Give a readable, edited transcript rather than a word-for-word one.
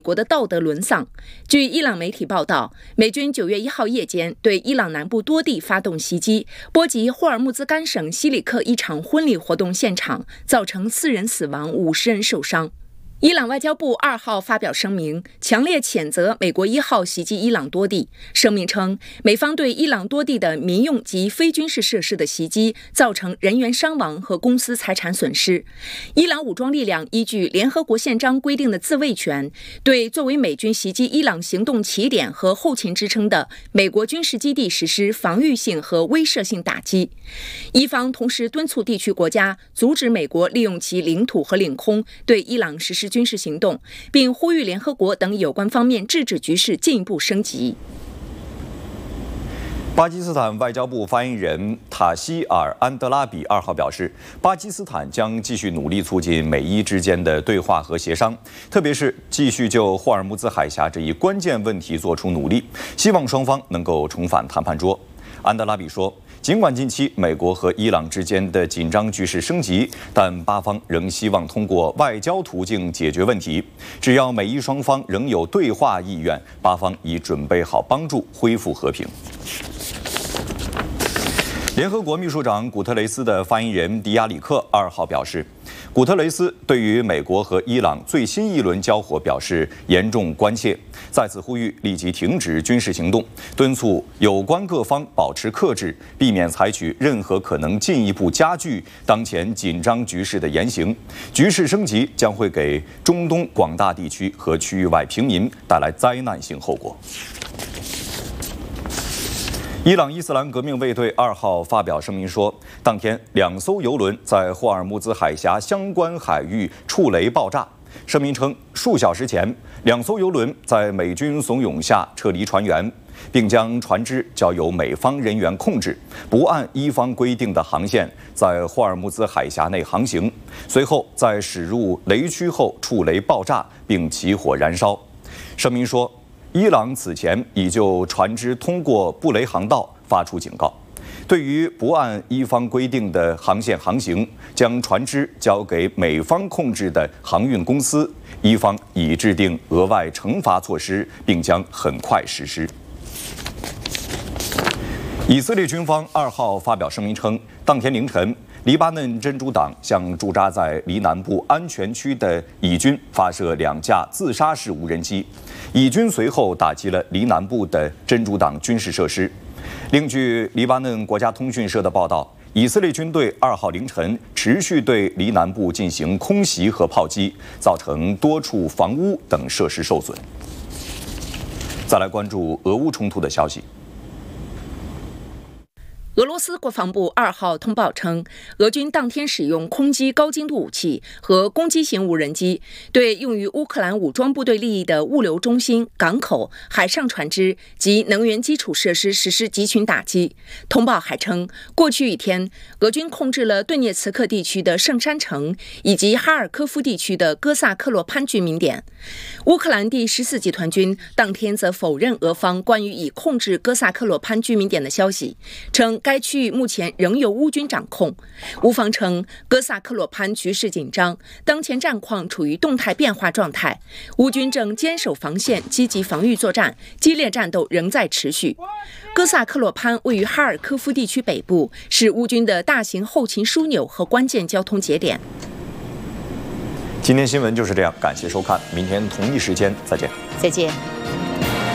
国的道德沦丧。据伊朗媒体报道，美军9月1号夜间对伊朗南部多地发动袭击，波及霍尔木兹干省西里克一场婚礼活动现场，造成4人死亡，50人受伤。伊朗外交部2号发表声明，强烈谴责美国1号袭击伊朗多地。声明称，美方对伊朗多地的民用及非军事设施的袭击，造成人员伤亡和公司财产损失。伊朗武装力量依据联合国宪章规定的自卫权，对作为美军袭击伊朗行动起点和后勤支撑的美国军事基地实施防御性和威慑性打击。伊方同时敦促地区国家阻止美国利用其领土和领空对伊朗实施军事行动，并呼吁联合国等有关方面制止局势进一步升级。 巴基斯坦外交部发言人塔希尔·安德拉比2号表示，巴基斯坦将继续努力促进美伊之间的对话和协商，特别是继续就霍尔木兹海峡这一关键问题做出努力，希望双方能够重返谈判桌。安德拉比说，尽管近期美国和伊朗之间的紧张局势升级，但巴方仍希望通过外交途径解决问题。只要美伊双方仍有对话意愿，巴方已准备好帮助恢复和平。联合国秘书长古特雷斯的发言人迪亚里克2号表示，古特雷斯对于美国和伊朗最新一轮交火表示严重关切，再次呼吁立即停止军事行动，敦促有关各方保持克制，避免采取任何可能进一步加剧当前紧张局势的言行。局势升级将会给中东广大地区和区域外平民带来灾难性后果。伊朗伊斯兰革命卫队2号发表声明说，当天2艘油轮在霍尔木兹海峡相关海域触雷爆炸。声明称，数小时前，2艘油轮在美军怂恿下撤离船员，并将船只交由美方人员控制，不按伊方规定的航线在霍尔木兹海峡内航行。随后在驶入雷区后触雷爆炸，并起火燃烧。声明说，伊朗此前已就船只通过布雷航道发出警告，对于不按伊方规定的航线航行，将船只交给美方控制的航运公司，伊方已制定额外惩罚措施，并将很快实施。以色列军方2号发表声明称，当天凌晨，黎巴嫩真主党向驻扎在黎南部安全区的以军发射2架自杀式无人机，以军随后打击了黎南部的真主党军事设施。另据黎巴嫩国家通讯社的报道，以色列军队2号凌晨持续对黎南部进行空袭和炮击，造成多处房屋等设施受损。再来关注俄乌冲突的消息。 俄罗斯国防部2号通报称，俄军当天使用空击高精度武器和攻击型无人机，对用于乌克兰武装部队利益的物流中心、港口、海上船只及能源基础设施实施集群打击。通报还称，过去一天，俄军控制了顿涅茨克地区的圣山城以及哈尔科夫地区的哥萨克洛潘居民点。乌克兰第14集团军当天则否认俄方关于已控制哥萨克洛潘居民点的消息，称该区域目前仍由乌军掌控。乌方称，哥萨克洛潘局势紧张，当前战况处于动态变化状态，乌军正坚守防线，积极防御作战，激烈战斗仍在持续。哥萨克洛潘位于哈尔科夫地区北部，是乌军的大型后勤枢纽和关键交通节点。 今天新闻就是这样，感谢收看，明天同一时间再见。 再见。